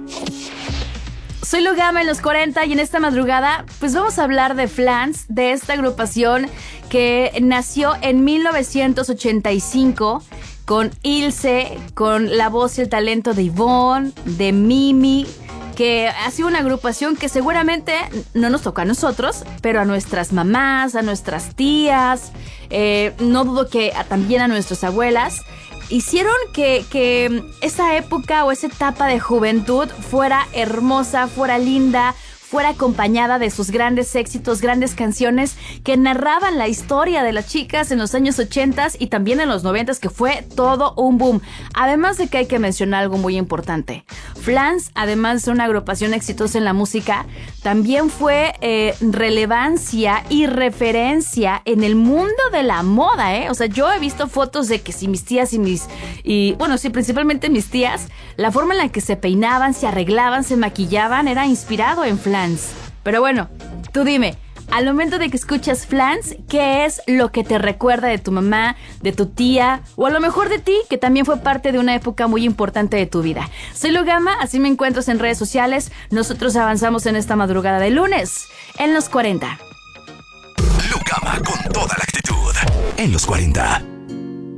Soy Lugama en los 40 y en esta madrugada pues vamos a hablar de Flans, de esta agrupación que nació en 1985 con Ilse, con la voz y el talento de Ivonne, de Mimi, que ha sido una agrupación que seguramente no nos toca a nosotros, pero a nuestras mamás, a nuestras tías, no dudo que también a nuestras abuelas. Hicieron que esa época o esa etapa de juventud fuera hermosa, fuera linda, fuera acompañada de sus grandes éxitos, grandes canciones que narraban la historia de las chicas en los años 80 y también en los 90, que fue todo un boom. Además de que hay que mencionar algo muy importante. Flans, además de ser una agrupación exitosa en la música, también fue relevancia y referencia en el mundo de la moda, ¿eh? O sea, yo he visto fotos de que si mis tías principalmente mis tías, la forma en la que se peinaban, se arreglaban, se maquillaban, era inspirado en Flans. Pero bueno, tú dime, al momento de que escuchas Flans, ¿qué es lo que te recuerda de tu mamá, de tu tía, o a lo mejor de ti, que también fue parte de una época muy importante de tu vida? Soy Lugama, así me encuentras en redes sociales. Nosotros avanzamos en esta madrugada de lunes, en los 40. Lugama con toda la actitud, en los 40.